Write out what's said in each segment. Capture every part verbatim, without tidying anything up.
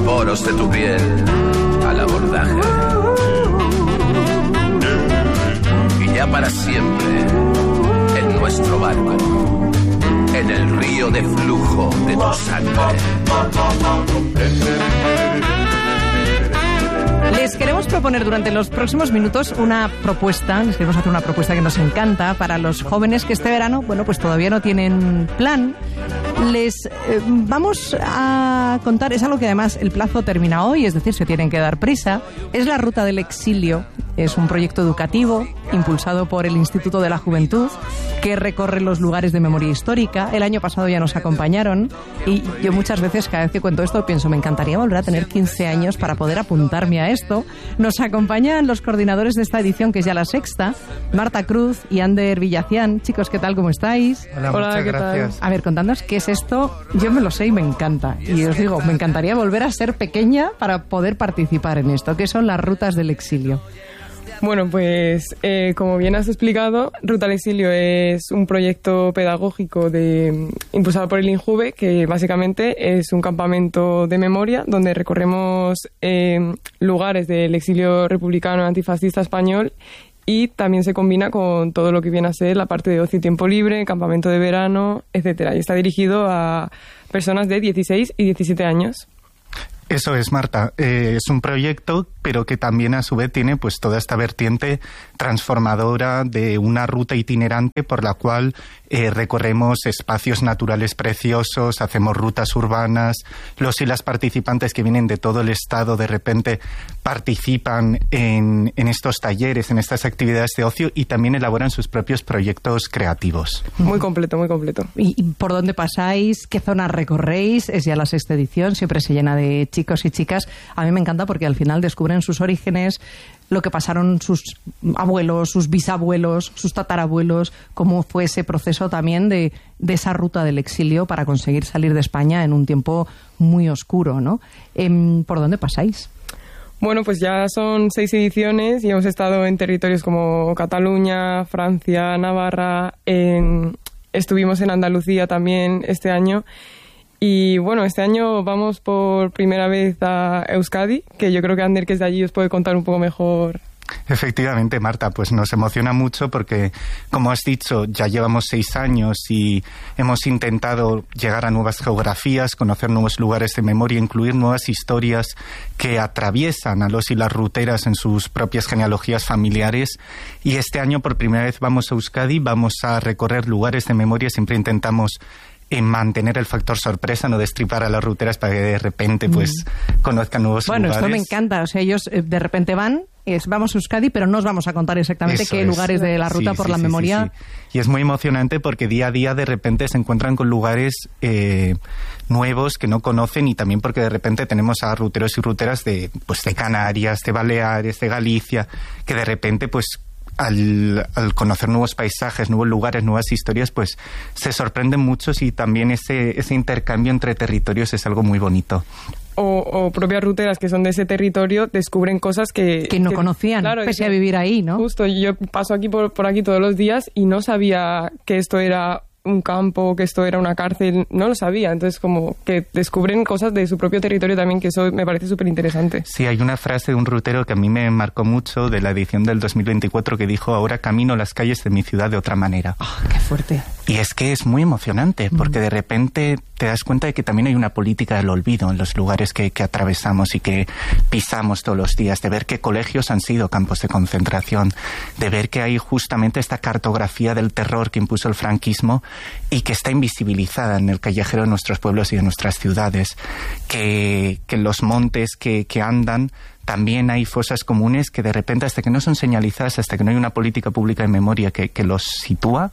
poros de tu piel al abordaje. Y ya para siempre, en nuestro barco, en el río de flujo de tu sangre. Les queremos proponer durante los próximos minutos una propuesta, les queremos hacer una propuesta que nos encanta para los jóvenes que este verano, bueno, pues todavía no tienen plan. Les eh, vamos a contar, es algo que además el plazo termina hoy, es decir, se tienen que dar prisa. Es la Ruta del Exilio, es un proyecto educativo impulsado por el Instituto de la Juventud que recorre los lugares de memoria histórica. El año pasado ya nos acompañaron y yo muchas veces cada vez que cuento esto pienso, me encantaría volver a tener quince años para poder apuntarme a esto. Nos acompañan los coordinadores de esta edición, que es ya la sexta, Marta Cruz y Ander Villacián. Chicos, ¿qué tal? ¿Cómo estáis? Hola, Hola, muchas ¿qué gracias. tal? A ver, contadnos qué es esto. Yo me lo sé y me encanta. Y os digo, me encantaría volver a ser pequeña para poder participar en esto. ¿Qué son las rutas del exilio? Bueno, pues eh, como bien has explicado, Ruta al Exilio es un proyecto pedagógico de, impulsado por el INJUVE, que básicamente es un campamento de memoria donde recorremos eh, lugares del exilio republicano antifascista español y también se combina con todo lo que viene a ser la parte de ocio y tiempo libre, campamento de verano, etcétera. Y está dirigido a personas de dieciséis y diecisiete años. Eso es, Marta. Eh, es un proyecto, pero que también a su vez tiene pues toda esta vertiente transformadora de una ruta itinerante por la cual eh, recorremos espacios naturales preciosos, hacemos rutas urbanas. Los y las participantes que vienen de todo el estado de repente participan en, en estos talleres, en estas actividades de ocio y también elaboran sus propios proyectos creativos. Muy completo, muy completo. ¿Y, y por dónde pasáis? ¿Qué zonas recorréis? Es ya la sexta edición, siempre se llena de chicos y chicas. A mí me encanta porque al final descubren sus orígenes, lo que pasaron sus abuelos, sus bisabuelos, sus tatarabuelos, cómo fue ese proceso también de, de esa ruta del exilio para conseguir salir de España en un tiempo muy oscuro, ¿no? Eh, ¿Por dónde pasáis? Bueno, pues ya son seis ediciones y hemos estado en territorios como Cataluña, Francia, Navarra, en, estuvimos en Andalucía también este año. Y bueno, este año vamos por primera vez a Euskadi, que yo creo que Ander, que es de allí, os puede contar un poco mejor. Efectivamente, Marta, pues nos emociona mucho porque, como has dicho, ya llevamos seis años y hemos intentado llegar a nuevas geografías, conocer nuevos lugares de memoria, incluir nuevas historias que atraviesan a los y las ruteras en sus propias genealogías familiares. Y este año, por primera vez, vamos a Euskadi, vamos a recorrer lugares de memoria, siempre intentamos en mantener el factor sorpresa, no destripar a las ruteras para que de repente pues mm. conozcan nuevos bueno, lugares. Bueno, esto me encanta. O sea, ellos eh, de repente van, es, vamos a Euskadi, pero no os vamos a contar exactamente Eso qué es. lugares de la ruta sí, por sí, la sí, memoria. Sí, sí. Y es muy emocionante porque día a día de repente se encuentran con lugares eh, nuevos que no conocen y también porque de repente tenemos a ruteros y ruteras de, pues, de Canarias, de Baleares, de Galicia, que de repente pues Al, al conocer nuevos paisajes, nuevos lugares, nuevas historias, pues se sorprenden muchos y también ese, ese intercambio entre territorios es algo muy bonito. O, o propias ruteras que son de ese territorio descubren cosas que... Que no que, conocían, claro, pese que, a vivir ahí, ¿no? Justo, yo paso aquí por, por aquí todos los días y no sabía que esto era un campo, que esto era una cárcel, no lo sabía. Entonces, como que descubren cosas de su propio territorio también, que eso me parece súper interesante. Sí, hay una frase de un rutero que a mí me marcó mucho de la edición del dos mil veinticuatro que dijo: ahora camino las calles de mi ciudad de otra manera. Oh, ¡qué fuerte! Y es que es muy emocionante, porque de repente te das cuenta de que también hay una política del olvido en los lugares que, que atravesamos y que pisamos todos los días, de ver que colegios han sido campos de concentración, de ver que hay justamente esta cartografía del terror que impuso el franquismo y que está invisibilizada en el callejero de nuestros pueblos y de nuestras ciudades, que, que en los montes que, que andan también hay fosas comunes que de repente, hasta que no son señalizadas, hasta que no hay una política pública de memoria que, que los sitúa,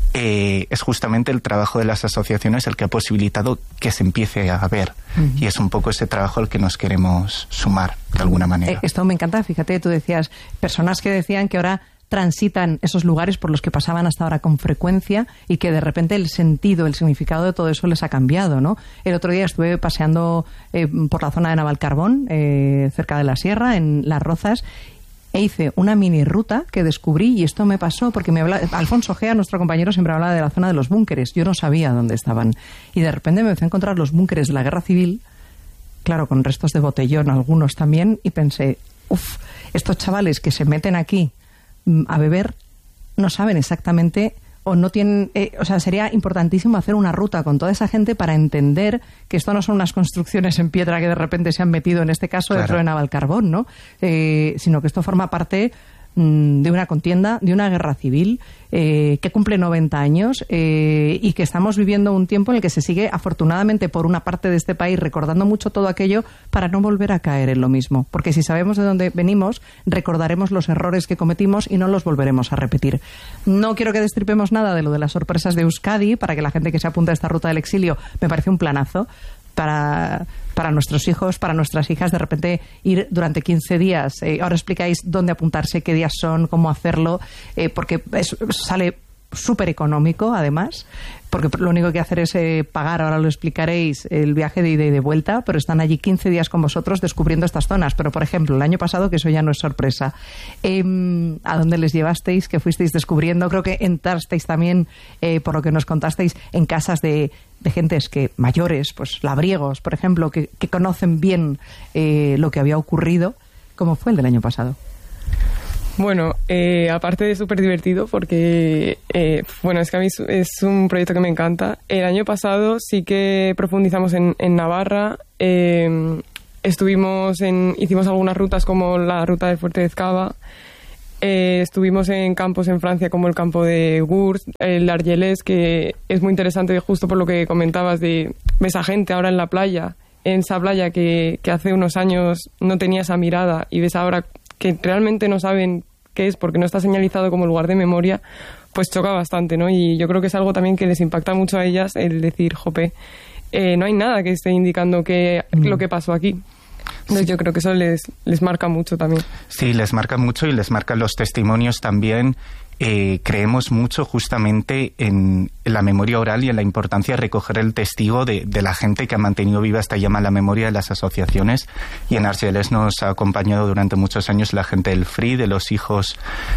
eh, es justamente el trabajo de las asociaciones el que ha posibilitado que se empiece a ver. Uh-huh. Y es un poco ese trabajo al que nos queremos sumar, de alguna manera. Eh, esto me encanta, fíjate, tú decías, personas que decían que ahora transitan esos lugares por los que pasaban hasta ahora con frecuencia y que de repente el sentido, el significado de todo eso les ha cambiado, ¿no? El otro día estuve paseando eh, por la zona de Navalcarbón, eh, cerca de la sierra, en Las Rozas, e hice una mini ruta que descubrí, y esto me pasó porque me habla, Alfonso Gea, nuestro compañero, siempre hablaba de la zona de los búnkeres. Yo no sabía dónde estaban. Y de repente me empecé a encontrar los búnkeres de la Guerra Civil claro, con restos de botellón, algunos también, y pensé, uff, estos chavales que se meten aquí a beber no saben exactamente o no tienen, eh, o sea, sería importantísimo hacer una ruta con toda esa gente para entender que esto no son unas construcciones en piedra que de repente se han metido, en este caso, claro, dentro de Navalcarbón, ¿no? Eh, sino que esto forma parte de una contienda, de una guerra civil eh, que cumple noventa años eh, y que estamos viviendo un tiempo en el que se sigue, afortunadamente, por una parte de este país recordando mucho todo aquello para no volver a caer en lo mismo, porque si sabemos de dónde venimos, recordaremos los errores que cometimos y no los volveremos a repetir. No quiero que destripemos nada de lo de las sorpresas de Euskadi, para que la gente que se apunta a esta ruta del exilio, me parece un planazo para, para nuestros hijos, para nuestras hijas, de repente ir durante quince días. Eh, ahora explicáis dónde apuntarse, qué días son, cómo hacerlo, eh, porque es, sale súper económico, además, porque lo único que hay que hacer es eh, pagar, ahora lo explicaréis, el viaje de ida y de vuelta, pero están allí quince días con vosotros descubriendo estas zonas. Pero, por ejemplo, el año pasado, que eso ya no es sorpresa, eh, ¿a dónde les llevasteis? ¿Qué fuisteis descubriendo? Creo que entrasteis también, eh, por lo que nos contasteis, en casas de, de gentes que mayores, pues labriegos, por ejemplo, que, que conocen bien eh, lo que había ocurrido. ¿Cómo fue el del año pasado? Bueno, eh, aparte de súper divertido, porque, eh, bueno, es que a mí es un proyecto que me encanta. El año pasado sí que profundizamos en, en Navarra, eh, estuvimos en, hicimos algunas rutas como la ruta del Fuerte de Ezcaba, eh, estuvimos en campos en Francia como el campo de Gurs, el Argelès, que es muy interesante justo por lo que comentabas de ves a gente ahora en la playa, en esa playa que, que hace unos años no tenía esa mirada, y ves ahora que realmente no saben qué es porque no está señalizado como lugar de memoria, pues choca bastante, ¿no? Y yo creo que es algo también que les impacta mucho a ellas el decir, jope, eh, no hay nada que esté indicando que mm. lo que pasó aquí. Entonces yo creo que eso les, les marca mucho también. Sí, les marca mucho y les marcan los testimonios también. Eh, creemos mucho justamente en la memoria oral y en la importancia de recoger el testigo de, de la gente que ha mantenido viva esta llama en la memoria de las asociaciones, y en Argelès nos ha acompañado durante muchos años la gente del F R I, de los hijos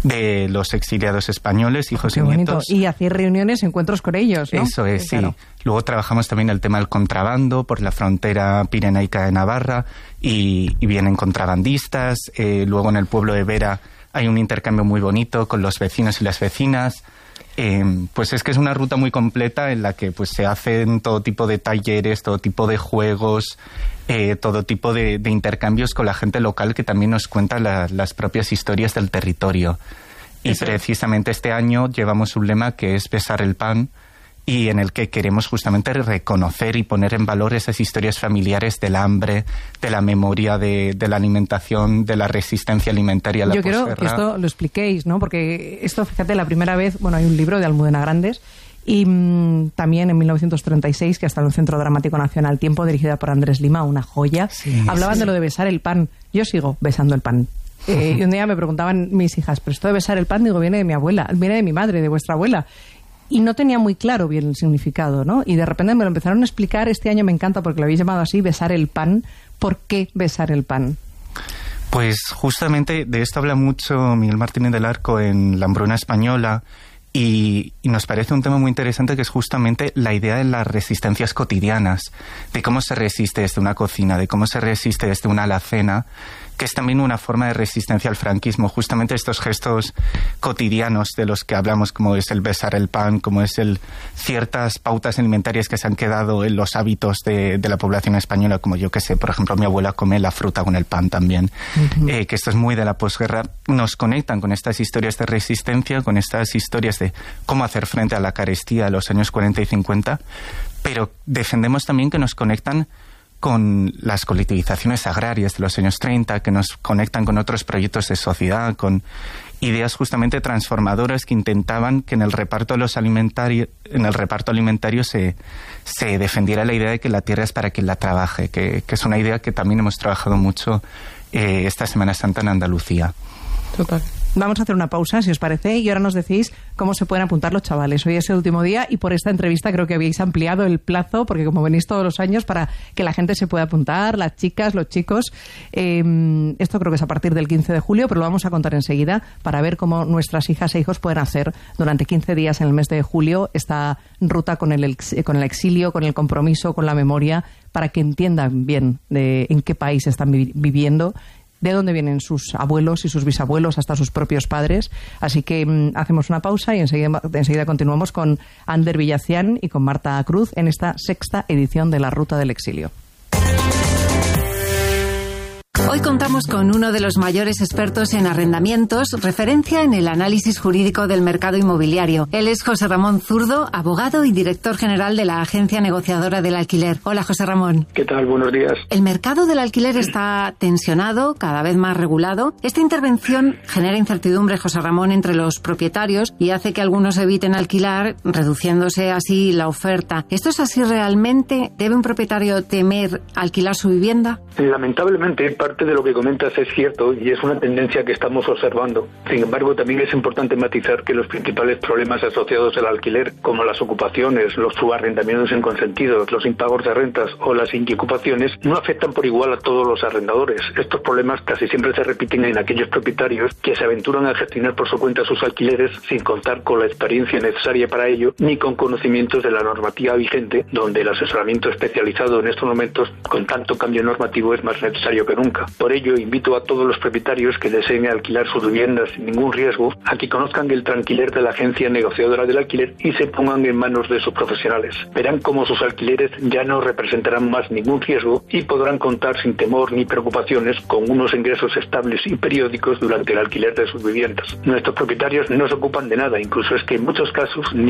de los exiliados españoles, hijos Qué y bonito. nietos. Y hacéis reuniones, encuentros con ellos, ¿no? Eso es, sí. Claro. Luego trabajamos también el tema del contrabando por la frontera pirenaica de Navarra, y, y vienen contrabandistas. Eh, luego en el pueblo de Vera hay un intercambio muy bonito con los vecinos y las vecinas. Eh, pues es que es una ruta muy completa en la que pues se hacen todo tipo de talleres, todo tipo de juegos, eh, todo tipo de, de intercambios con la gente local que también nos cuenta la, las propias historias del territorio. Y Eso. precisamente este año llevamos un lema que es besar el pan, y en el que queremos justamente reconocer y poner en valor esas historias familiares del hambre, de la memoria, de, de la alimentación, de la resistencia alimentaria a la posguerra. Yo quiero que esto lo expliquéis, ¿no? Porque esto, fíjate, la primera vez, bueno, hay un libro de Almudena Grandes, y mmm, también en mil novecientos treinta y seis, que hasta en el Centro Dramático Nacional Tiempo, dirigida por Andrés Lima, una joya, sí, hablaban sí. de lo de besar el pan. Yo sigo besando el pan. Eh, y un día me preguntaban mis hijas, pero esto de besar el pan, digo, viene de mi abuela, viene de mi madre, de vuestra abuela. Y no tenía muy claro bien el significado, ¿no? Y de repente me lo empezaron a explicar. Este año me encanta porque lo habéis llamado así, besar el pan. ¿Por qué besar el pan? Pues justamente de esto habla mucho Miguel Martínez del Arco en La Hambruna Española, y, y nos parece un tema muy interesante, que es justamente la idea de las resistencias cotidianas, de cómo se resiste desde una cocina, de cómo se resiste desde una alacena, que es también una forma de resistencia al franquismo, justamente estos gestos cotidianos de los que hablamos, como es el besar el pan, como es el ciertas pautas alimentarias que se han quedado en los hábitos de, de la población española, como yo que sé, por ejemplo, mi abuela come la fruta con el pan también, uh-huh. eh, que esto es muy de la posguerra, nos conectan con estas historias de resistencia, con estas historias de cómo hacer frente a la carestía de los años cuarenta y cincuenta, pero defendemos también que nos conectan con las colectivizaciones agrarias de los años treinta, que nos conectan con otros proyectos de sociedad, con ideas justamente transformadoras que intentaban que en el reparto de los alimentarios, en el reparto alimentario se, se defendiera la idea de que la tierra es para quien la trabaje, que, que es una idea que también hemos trabajado mucho eh, esta Semana Santa en Andalucía. Total. Vamos a hacer una pausa, si os parece, y ahora nos decís cómo se pueden apuntar los chavales. Hoy es el último día y por esta entrevista creo que habéis ampliado el plazo, porque como venís todos los años, para que la gente se pueda apuntar, las chicas, los chicos. Eh, esto creo que es a partir del quince de julio, pero lo vamos a contar enseguida para ver cómo nuestras hijas e hijos pueden hacer durante quince días en el mes de julio esta ruta con el, con el exilio, con el compromiso, con la memoria, para que entiendan bien de en qué país están vi- viviendo, de dónde vienen sus abuelos y sus bisabuelos, hasta sus propios padres. Así que mmm, hacemos una pausa y enseguida, enseguida continuamos con Ander Villacián y con Marta Cruz en esta sexta edición de la Ruta del Exilio. Hoy contamos con uno de los mayores expertos en arrendamientos, referencia en el análisis jurídico del mercado inmobiliario. Él es José Ramón Zurdo, abogado y director general de la Agencia Negociadora del Alquiler. Hola, José Ramón. ¿Qué tal? Buenos días. El mercado del alquiler está tensionado, cada vez más regulado. Esta intervención genera incertidumbre, José Ramón, entre los propietarios y hace que algunos eviten alquilar, reduciéndose así la oferta. ¿Esto es así realmente? ¿Debe un propietario temer alquilar su vivienda? Lamentablemente, parte de lo que comentas es cierto y es una tendencia que estamos observando. Sin embargo, también es importante matizar que los principales problemas asociados al alquiler, como las ocupaciones, los subarrendamientos inconsentidos, los impagos de rentas o las inquiocupaciones, no afectan por igual a todos los arrendadores. Estos problemas casi siempre se repiten en aquellos propietarios que se aventuran a gestionar por su cuenta sus alquileres sin contar con la experiencia necesaria para ello ni con conocimientos de la normativa vigente, donde el asesoramiento especializado en estos momentos, con tanto cambio normativo, es más necesario que nunca. Por ello, invito a todos los propietarios que deseen alquilar sus viviendas sin ningún riesgo a que conozcan el tranquiler de la Agencia Negociadora del Alquiler y se pongan en manos de sus profesionales. Verán cómo sus alquileres ya no representarán más ningún riesgo y podrán contar sin temor ni preocupaciones con unos ingresos estables y periódicos durante el alquiler de sus viviendas. Nuestros propietarios no se ocupan de nada, incluso es que en muchos casos ni